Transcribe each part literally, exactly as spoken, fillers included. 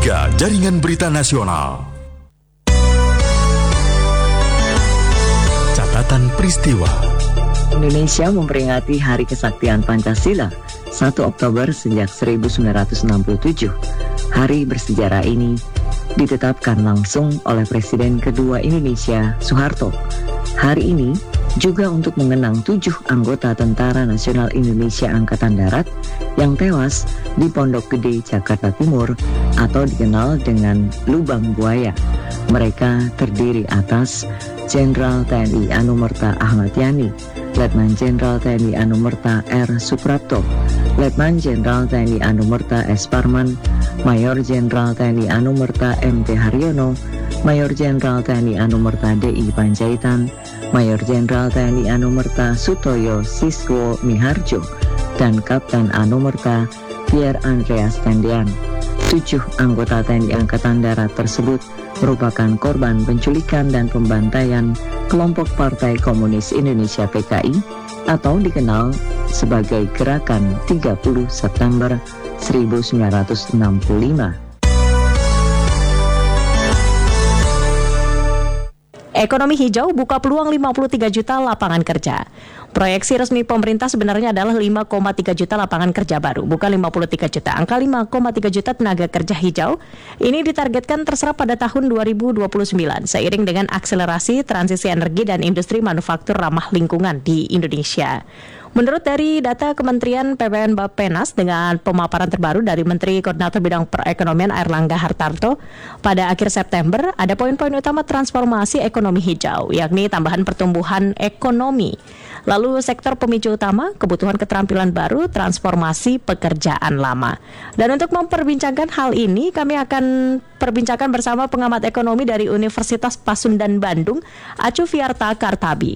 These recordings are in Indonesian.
tiga Jaringan Berita Nasional. Catatan peristiwa. Indonesia memperingati Hari Kesaktian Pancasila satu Oktober sejak seribu sembilan ratus enam puluh tujuh. Hari bersejarah ini ditetapkan langsung oleh Presiden kedua Indonesia, Soeharto. Hari ini juga untuk mengenang tujuh anggota Tentara Nasional Indonesia Angkatan Darat yang tewas di Pondok Gede, Jakarta Timur atau dikenal dengan Lubang Buaya. Mereka terdiri atas Jenderal T N I Anumerta Ahmad Yani, Letnan Jenderal T N I Anumerta R. Suprapto, Letnan Jenderal T N I Anumerta S. Parman, Mayor Jenderal T N I Anumerta M. T. Haryono, Mayor Jenderal T N I Anumerta D. I. Panjaitan, Mayor Jenderal T N I Anumerta Sutoyo Siswo Miharjo, dan Kapten Anumerta Pierre Andreas Tendian. Tujuh anggota T N I Angkatan Darat tersebut merupakan korban penculikan dan pembantaian kelompok Partai Komunis Indonesia P K I atau dikenal sebagai Gerakan tiga puluh September seribu sembilan ratus enam puluh lima. Ekonomi hijau buka peluang lima puluh tiga juta lapangan kerja. Proyeksi resmi pemerintah sebenarnya adalah lima koma tiga juta lapangan kerja baru, bukan lima puluh tiga juta. Angka lima koma tiga juta tenaga kerja hijau ini ditargetkan terserap pada tahun dua ribu dua puluh sembilan seiring dengan akselerasi transisi energi dan industri manufaktur ramah lingkungan di Indonesia. Menurut dari data Kementerian P P N Bappenas dengan pemaparan terbaru dari Menteri Koordinator Bidang Perekonomian Airlangga Hartarto, pada akhir September ada poin-poin utama transformasi ekonomi hijau, yakni tambahan pertumbuhan ekonomi. Lalu sektor pemicu utama, kebutuhan keterampilan baru, transformasi pekerjaan lama. Dan untuk memperbincangkan hal ini, kami akan perbincangkan bersama pengamat ekonomi dari Universitas Pasundan Bandung, Acu Fiarta Kartabi.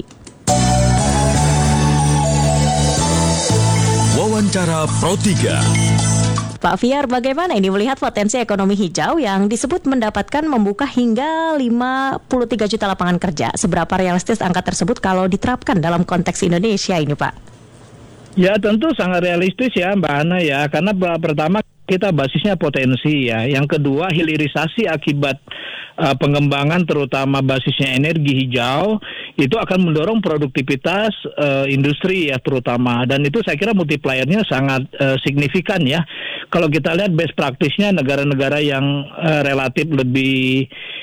Wawancara Pro tiga. Pak Fiar, bagaimana ini melihat potensi ekonomi hijau yang disebut mendapatkan membuka hingga lima puluh tiga juta lapangan kerja? Seberapa realistis angka tersebut kalau diterapkan dalam konteks Indonesia ini, Pak? Ya, tentu sangat realistis ya, Mbak Ana ya. Karena pertama kita basisnya potensi ya. Yang kedua hilirisasi akibat uh, pengembangan terutama basisnya energi hijau itu akan mendorong produktivitas uh, industri ya terutama, dan itu saya kira multipliernya sangat uh, signifikan ya. Kalau kita lihat best practice-nya negara-negara yang uh, relatif lebih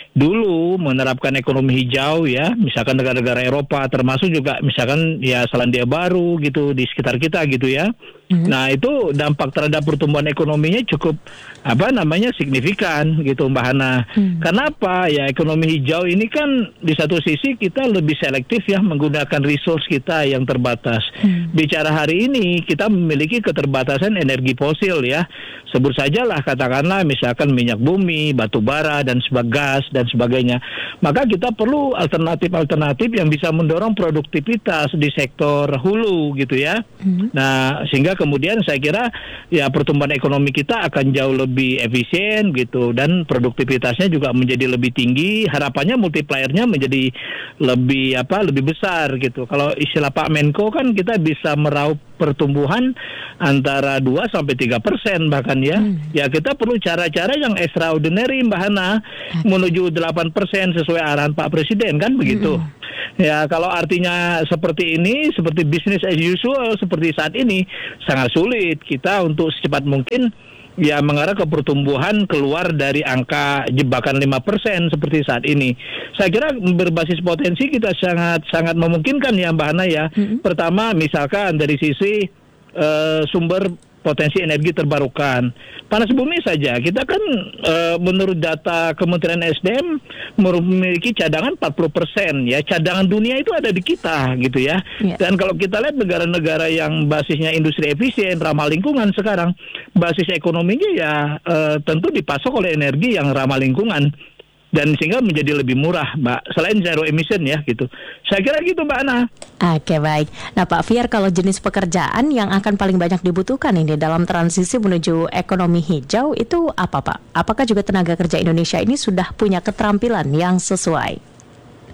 dulu menerapkan ekonomi hijau ya, misalkan negara-negara Eropa, termasuk juga misalkan ya Selandia Baru gitu di sekitar kita gitu ya. Mm-hmm. Nah itu dampak terhadap pertumbuhan ekonominya cukup apa namanya signifikan gitu Mbak Hana. Mm. Kenapa ya ekonomi hijau ini kan di satu sisi kita lebih selektif ya menggunakan resource kita yang terbatas. Mm. Bicara hari ini kita memiliki keterbatasan energi fosil ya. Sebut sajalah katakanlah misalkan minyak bumi, batu bara dan sebagai gas dan sebagainya. Maka kita perlu alternatif-alternatif yang bisa mendorong produktivitas di sektor hulu gitu ya. Mm. Nah sehingga kemudian saya kira ya pertumbuhan ekonomi kita akan jauh lebih efisien gitu dan produktivitasnya juga menjadi lebih tinggi. Harapannya multipliernya menjadi lebih apa lebih besar gitu. Kalau istilah Pak Menko kan kita bisa meraup pertumbuhan antara dua sampai tiga persen bahkan ya. Hmm. Ya kita perlu cara-cara yang extraordinary Mbak Hana menuju delapan persen sesuai arahan Pak Presiden kan begitu. Hmm. Ya kalau artinya seperti ini, seperti business as usual seperti saat ini sangat sulit kita untuk secepat mungkin ya mengarah ke pertumbuhan keluar dari angka jebakan lima persen seperti saat ini. Saya kira berbasis potensi kita sangat sangat memungkinkan ya Mbak Hana ya. Mm-hmm. Pertama misalkan dari sisi uh, sumber potensi energi terbarukan. Panas bumi saja, kita kan e, menurut data Kementerian S D M memiliki cadangan empat puluh persen ya. Cadangan dunia itu ada di kita gitu ya. Yeah. Dan kalau kita lihat negara-negara yang basisnya industri efisien, ramah lingkungan sekarang, basis ekonominya ya e, tentu dipasok oleh energi yang ramah lingkungan. Dan sehingga menjadi lebih murah, Mbak. Selain zero emission ya, gitu. Saya kira gitu, Mbak Ana. Oke, baik. Nah, Pak Fiar, kalau jenis pekerjaan yang akan paling banyak dibutuhkan ini dalam transisi menuju ekonomi hijau itu apa, Pak? Apakah juga tenaga kerja Indonesia ini sudah punya keterampilan yang sesuai?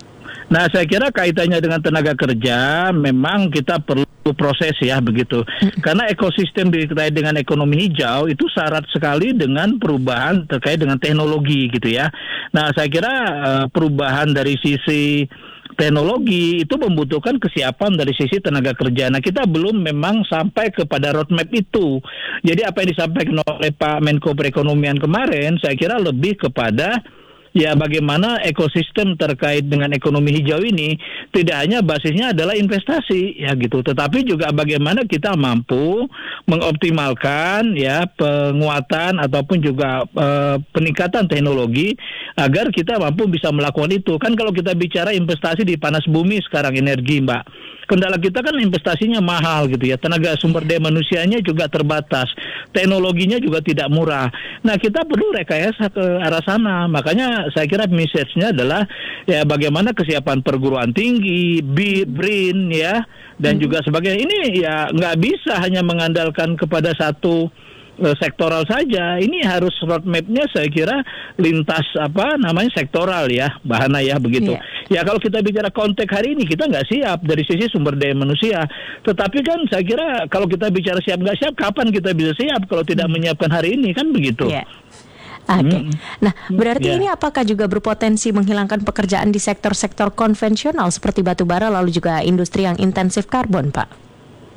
Nah, saya kira kaitannya dengan tenaga kerja memang kita perlu proses ya begitu. Karena ekosistem terkait dengan ekonomi hijau itu syarat sekali dengan perubahan terkait dengan teknologi gitu ya. Nah, saya kira uh, perubahan dari sisi teknologi itu membutuhkan kesiapan dari sisi tenaga kerja. Nah, kita belum memang sampai kepada roadmap itu. Jadi apa yang disampaikan oleh Pak Menko Perekonomian kemarin, saya kira lebih kepada ya bagaimana ekosistem terkait dengan ekonomi hijau ini tidak hanya basisnya adalah investasi ya gitu, tetapi juga bagaimana kita mampu mengoptimalkan ya penguatan ataupun juga uh, peningkatan teknologi agar kita mampu bisa melakukan itu. Kan kalau kita bicara investasi di panas bumi sekarang energi, Mbak, kendala kita kan investasinya mahal gitu ya, tenaga sumber daya manusianya juga terbatas, teknologinya juga tidak murah. Nah, kita perlu rekayasa ke arah sana. Makanya saya kira message-nya adalah ya bagaimana kesiapan perguruan tinggi, B R I N ya, dan hmm. juga sebagainya. Ini ya nggak bisa hanya mengandalkan kepada satu uh, sektoral saja. Ini harus roadmap-nya saya kira lintas apa namanya sektoral ya, Bahana ya begitu. Yeah. Ya kalau kita bicara konteks hari ini kita nggak siap dari sisi sumber daya manusia. Tetapi kan saya kira kalau kita bicara siap nggak siap, kapan kita bisa siap kalau tidak hmm. menyiapkan hari ini kan begitu. Yeah. Oke, okay. Hmm. Nah berarti yeah. ini apakah juga berpotensi menghilangkan pekerjaan di sektor-sektor konvensional seperti batubara lalu juga industri yang intensif karbon, Pak?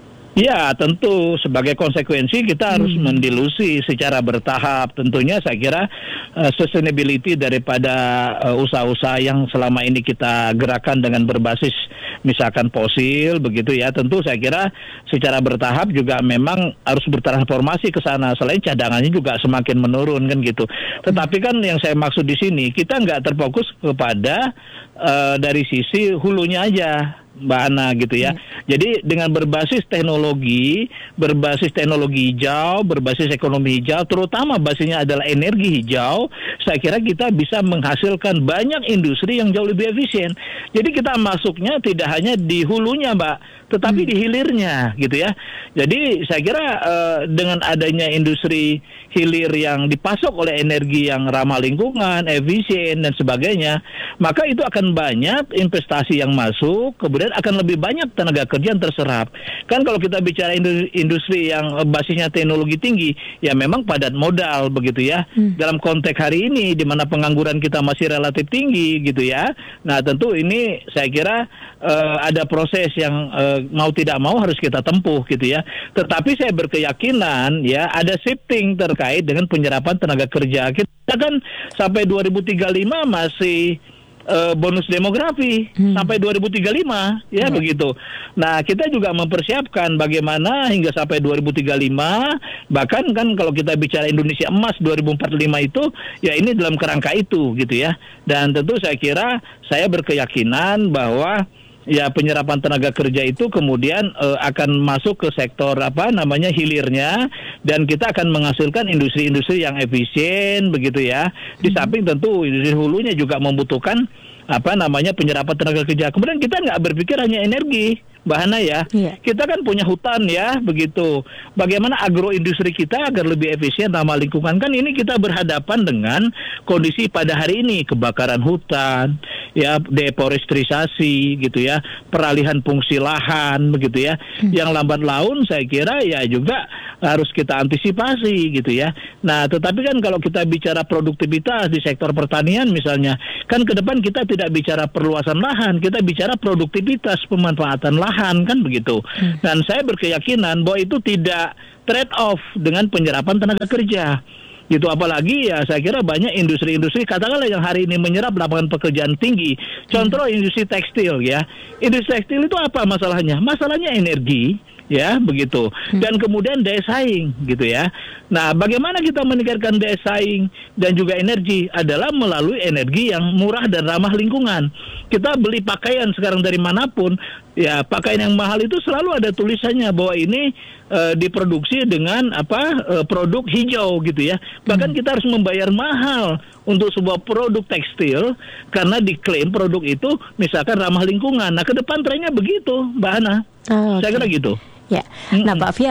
Ya, tentu sebagai konsekuensi kita harus hmm. mendilusi secara bertahap. Tentunya saya kira uh, sustainability daripada uh, usaha-usaha yang selama ini kita gerakan dengan berbasis misalkan fosil begitu ya. Tentu saya kira secara bertahap juga memang harus bertransformasi ke sana. Selain cadangannya juga semakin menurun kan gitu. Tetapi kan yang saya maksud di sini kita nggak terfokus kepada uh, dari sisi hulunya aja, Mbak Ana gitu ya. Hmm. Jadi dengan berbasis teknologi, berbasis teknologi hijau, berbasis ekonomi hijau, terutama basisnya adalah energi hijau, saya kira kita bisa menghasilkan banyak industri yang jauh lebih efisien. Jadi kita masuknya tidak hanya di hulunya, Mbak, tetapi hmm. di hilirnya gitu ya. Jadi saya kira uh, dengan adanya industri hilir yang dipasok oleh energi yang ramah lingkungan, efisien dan sebagainya, maka itu akan banyak investasi yang masuk, kemudian akan lebih banyak tenaga kerja yang terserap. Kan kalau kita bicara industri, industri yang basisnya teknologi tinggi, ya memang padat modal begitu ya. Hmm. Dalam konteks hari ini di mana pengangguran kita masih relatif tinggi gitu ya. Nah, tentu ini saya kira uh, ada proses yang uh, mau tidak mau harus kita tempuh gitu ya. Tetapi saya berkeyakinan ya ada shifting terkait dengan penyerapan tenaga kerja. Kita kan sampai dua ribu tiga puluh lima masih Uh, bonus demografi hmm. sampai dua ribu tiga puluh lima ya hmm. begitu. Nah, kita juga mempersiapkan bagaimana hingga sampai dua ribu tiga puluh lima, bahkan kan kalau kita bicara Indonesia Emas dua ribu empat puluh lima itu ya ini dalam kerangka itu gitu ya. Dan tentu saya kira saya berkeyakinan bahwa ya penyerapan tenaga kerja itu kemudian uh, akan masuk ke sektor apa namanya hilirnya, dan kita akan menghasilkan industri-industri yang efisien begitu ya. Di samping tentu industri hulunya juga membutuhkan apa namanya penyerapan tenaga kerja. Kemudian kita nggak berpikir hanya energi, Mbak Hana ya. Yeah. Kita kan punya hutan ya begitu. Bagaimana agroindustri kita agar lebih efisien ramah lingkungan, kan ini kita berhadapan dengan kondisi pada hari ini, kebakaran hutan, ya deforestrisasi gitu ya, peralihan fungsi lahan begitu ya. Hmm. Yang lambat laun saya kira ya juga harus kita antisipasi gitu ya. Nah, tetapi kan kalau kita bicara produktivitas di sektor pertanian misalnya, kan ke depan kita tidak bicara perluasan lahan, kita bicara produktivitas pemanfaatan lahan kan begitu. Hmm. Dan saya berkeyakinan bahwa itu tidak trade off dengan penyerapan tenaga kerja. Gitu, apalagi ya saya kira banyak industri-industri katakanlah yang hari ini menyerap lapangan pekerjaan tinggi. Contoh hmm. industri tekstil ya. Industri tekstil itu apa masalahnya? Masalahnya energi ya begitu. Hmm. Dan kemudian daya saing gitu ya. Nah, bagaimana kita meningkatkan daya saing dan juga energi adalah melalui energi yang murah dan ramah lingkungan. Kita beli pakaian sekarang dari manapun, ya pakaian yang mahal itu selalu ada tulisannya bahwa ini uh, diproduksi dengan apa uh, produk hijau gitu ya. Bahkan hmm. kita harus membayar mahal untuk sebuah produk tekstil karena diklaim produk itu misalkan ramah lingkungan. Nah, ke depan trennya begitu, Mbak Hana. Oh, okay. Saya kira gitu. Ya, nah Pak Fier,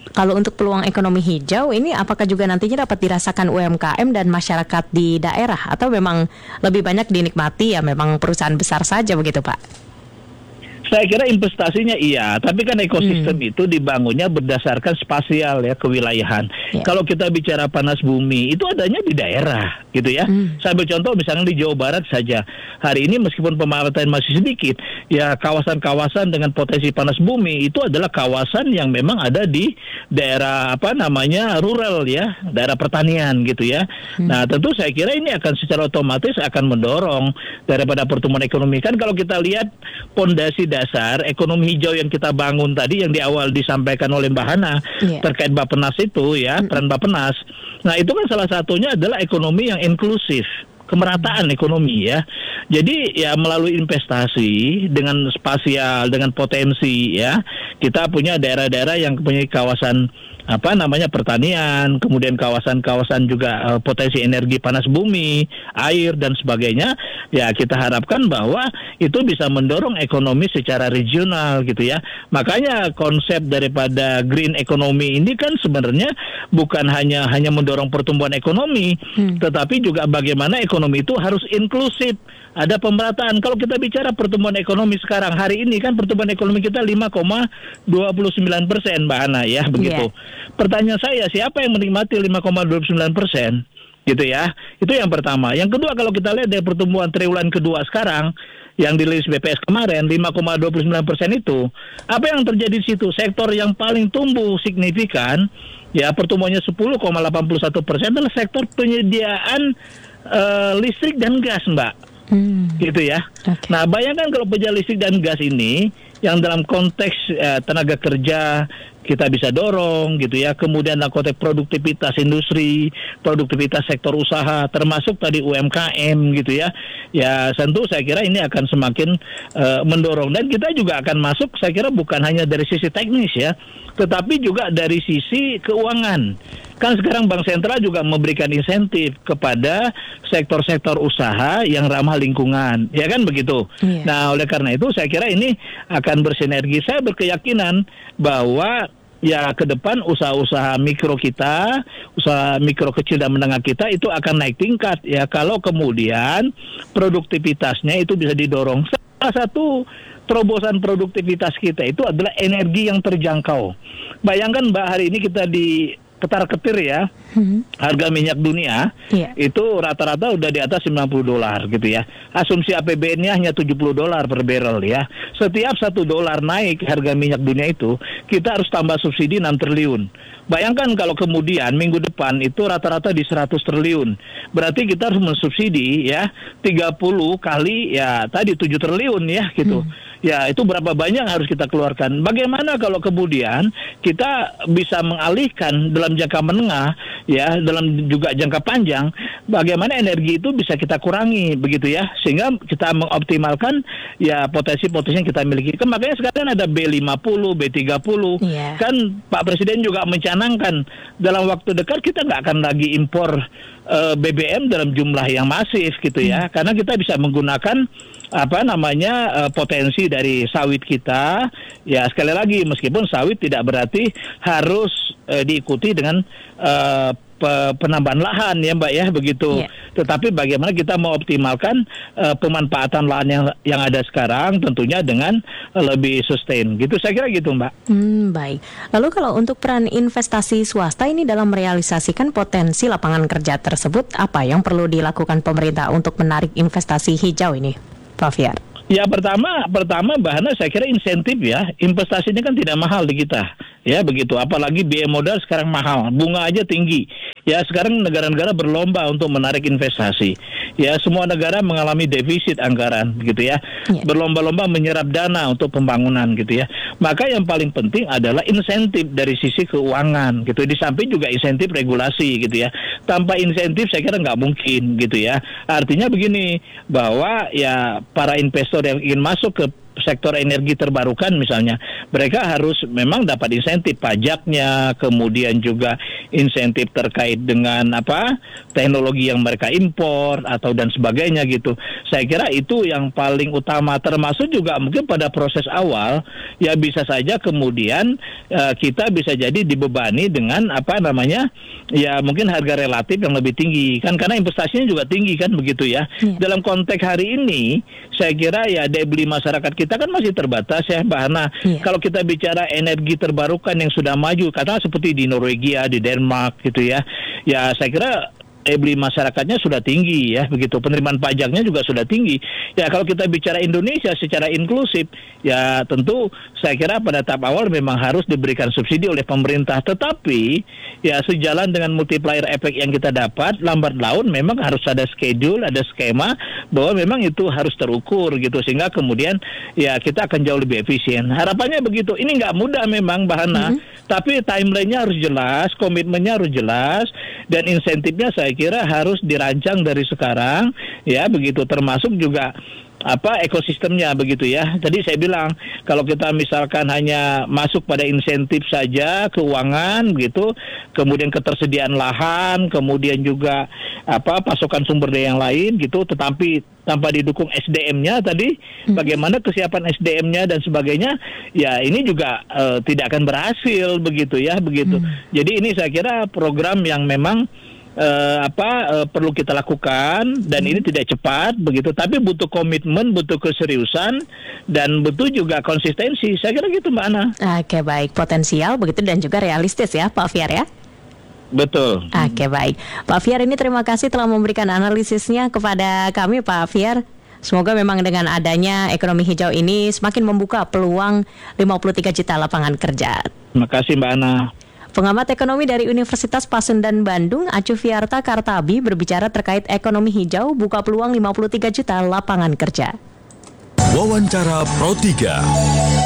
kalau untuk peluang ekonomi hijau ini apakah juga nantinya dapat dirasakan U M K M dan masyarakat di daerah atau memang lebih banyak dinikmati ya memang perusahaan besar saja begitu Pak? Saya kira investasinya iya, tapi kan ekosistem hmm. itu dibangunnya berdasarkan spasial ya, kewilayahan. Yeah. Kalau kita bicara panas bumi, itu adanya di daerah, gitu ya. Hmm. Saya ambil contoh misalnya di Jawa Barat saja. Hari ini meskipun pemanfaatan masih sedikit, ya kawasan-kawasan dengan potensi panas bumi itu adalah kawasan yang memang ada di daerah apa namanya rural ya, daerah pertanian gitu ya. Hmm. Nah tentu saya kira ini akan secara otomatis akan mendorong daripada pertumbuhan ekonomi. Kan kalau kita lihat pondasi dasar ekonomi hijau yang kita bangun tadi yang di awal disampaikan oleh Mbak Hana yeah. terkait Bappenas itu ya, peran Bappenas. Nah, itu kan salah satunya adalah ekonomi yang inklusif, kemerataan ekonomi ya. Jadi ya melalui investasi dengan spasial, dengan potensi ya, kita punya daerah-daerah yang punya kawasan apa namanya pertanian, kemudian kawasan-kawasan juga uh, potensi energi panas bumi, air dan sebagainya. Ya kita harapkan bahwa itu bisa mendorong ekonomi secara regional gitu ya. Makanya konsep daripada green economy ini kan sebenarnya bukan hanya hanya mendorong pertumbuhan ekonomi, hmm. tetapi juga bagaimana ekonomi itu harus inklusif. Ada pemerataan. Kalau kita bicara pertumbuhan ekonomi sekarang hari ini kan pertumbuhan ekonomi kita lima koma dua sembilan persen Mbak Ana ya begitu. Yeah. Pertanyaan saya siapa yang menikmati lima koma dua sembilan persen gitu ya? Itu yang pertama. Yang kedua kalau kita lihat dari pertumbuhan triwulan kedua sekarang yang dirilis B P S kemarin lima koma dua sembilan persen itu, apa yang terjadi di situ? Sektor yang paling tumbuh signifikan ya pertumbuhannya sepuluh koma delapan satu persen adalah sektor penyediaan uh, listrik dan gas Mbak. Hmm. Gitu ya. Okay. Nah, bayangkan kalau penyediaan listrik dan gas ini yang dalam konteks eh, tenaga kerja kita bisa dorong gitu ya. Kemudian dalam konteks produktivitas industri, produktivitas sektor usaha, termasuk tadi U M K M gitu ya. Ya, tentu saya kira ini akan semakin eh, mendorong dan kita juga akan masuk saya kira bukan hanya dari sisi teknis ya, tetapi juga dari sisi keuangan. Kan sekarang Bank Sentral juga memberikan insentif kepada sektor-sektor usaha yang ramah lingkungan, ya kan begitu. Yeah. Nah, oleh karena itu saya kira ini akan bersinergi. Saya berkeyakinan bahwa ya ke depan usaha-usaha mikro kita, usaha mikro kecil dan menengah kita itu akan naik tingkat ya kalau kemudian produktivitasnya itu bisa didorong. Salah satu terobosan produktivitas kita itu adalah energi yang terjangkau. Bayangkan Mbak, hari ini kita di ketar-ketir ya, hmm. harga minyak dunia yeah. itu rata-rata udah di atas sembilan puluh dolar gitu ya. Asumsi A P B N-nya hanya tujuh puluh dolar per barrel ya. Setiap satu dolar naik harga minyak dunia itu, kita harus tambah subsidi enam triliun. Bayangkan kalau kemudian minggu depan itu rata-rata di seratus triliun. Berarti kita harus mensubsidi ya tiga puluh kali ya tadi tujuh triliun ya gitu. Hmm. Ya, itu berapa banyak harus kita keluarkan. Bagaimana kalau kemudian kita bisa mengalihkan dalam jangka menengah, ya, dalam juga jangka panjang, bagaimana energi itu bisa kita kurangi, begitu ya, sehingga kita mengoptimalkan ya potensi-potensi yang kita miliki. Kan makanya sekarang ada B lima puluh, B tiga puluh. Yeah. Kan Pak Presiden juga mencanangkan dalam waktu dekat kita nggak akan lagi impor uh, B B M dalam jumlah yang masif, gitu ya, hmm. karena kita bisa menggunakan apa namanya uh, potensi dari sawit kita. Ya sekali lagi meskipun sawit tidak berarti harus uh, diikuti dengan uh, pe- penambahan lahan ya Mbak ya begitu. Yeah. Tetapi bagaimana kita mengoptimalkan uh, pemanfaatan lahan yang yang ada sekarang tentunya dengan uh, lebih sustain gitu. Saya kira gitu Mbak. Hmm, baik. Lalu kalau untuk peran investasi swasta ini dalam merealisasikan potensi lapangan kerja tersebut, apa yang perlu dilakukan pemerintah untuk menarik investasi hijau ini, Pak Fiar? Ya pertama, pertama Bahana saya kira insentif ya, investasi ini kan tidak mahal di kita, ya begitu. Apalagi biaya modal sekarang mahal, bunga aja tinggi. Ya sekarang negara-negara berlomba untuk menarik investasi. Ya semua negara mengalami defisit anggaran, gitu ya. ya. Berlomba-lomba menyerap dana untuk pembangunan, gitu ya. Maka yang paling penting adalah insentif dari sisi keuangan, gitu. Di samping juga insentif regulasi, gitu ya. Tanpa insentif saya kira nggak mungkin, gitu ya. Artinya begini, bahwa ya para investor yang ingin masuk ke sektor energi terbarukan misalnya, mereka harus memang dapat insentif pajaknya, kemudian juga insentif terkait dengan apa teknologi yang mereka impor atau dan sebagainya gitu. Saya kira itu yang paling utama, termasuk juga mungkin pada proses awal ya bisa saja kemudian uh, kita bisa jadi dibebani dengan apa namanya ya mungkin harga relatif yang lebih tinggi kan, karena investasinya juga tinggi kan begitu ya. Yeah. Dalam konteks hari ini saya kira ya daya beli masyarakat kita kan masih terbatas ya Mbak Hana. Yeah. Kalau kita bicara energi terbarukan yang sudah maju, katakanlah seperti di Norwegia, di Denmark gitu ya, ya saya kira daya beli masyarakatnya sudah tinggi ya begitu, penerimaan pajaknya juga sudah tinggi ya. Kalau kita bicara Indonesia secara inklusif ya tentu saya kira pada tahap awal memang harus diberikan subsidi oleh pemerintah, tetapi ya sejalan dengan multiplier efek yang kita dapat lambat laun memang harus ada schedule, ada skema bahwa memang itu harus terukur gitu, sehingga kemudian ya kita akan jauh lebih efisien. Harapannya begitu. Ini nggak mudah memang Mbak Hana, mm-hmm. tapi timelinenya harus jelas, komitmennya harus jelas, dan insentifnya saya kira harus dirancang dari sekarang ya begitu, termasuk juga apa ekosistemnya begitu ya. Tadi saya bilang kalau kita misalkan hanya masuk pada insentif saja keuangan gitu, kemudian ketersediaan lahan, kemudian juga apa pasokan sumber daya yang lain gitu, tetapi tanpa didukung S D M-nya tadi, hmm. bagaimana kesiapan S D M-nya dan sebagainya, ya ini juga uh, tidak akan berhasil begitu ya begitu. Hmm. Jadi ini saya kira program yang memang Uh, apa uh, perlu kita lakukan, dan hmm. ini tidak cepat begitu, tapi butuh komitmen, butuh keseriusan, dan butuh juga konsistensi. Saya kira gitu Mbak Ana. Oke, baik, potensial begitu dan juga realistis ya Pak Fiar ya. Betul. Oke, baik Pak Fiar, ini terima kasih telah memberikan analisisnya kepada kami Pak Fiar. Semoga memang dengan adanya ekonomi hijau ini semakin membuka peluang lima puluh tiga juta lapangan kerja. Terima kasih Mbak Ana. Pengamat ekonomi dari Universitas Pasundan Bandung, Acu Fiarta Kartabi, berbicara terkait ekonomi hijau buka peluang lima puluh tiga juta lapangan kerja. Wawancara Pro tiga.